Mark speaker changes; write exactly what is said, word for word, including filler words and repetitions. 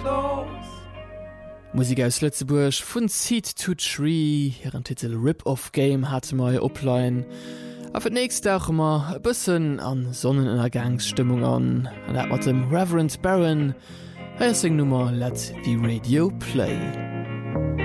Speaker 1: Musik aus Lützeburg vun Seed to Tree, ihren Titel Rip-Off Game hat mei opline. Auf het nächste auch immer e bëssen an Sonnenuntergangsstimmung an, an dat mat dem Reverend Baron, Helsing Nummer Let the Radio Play.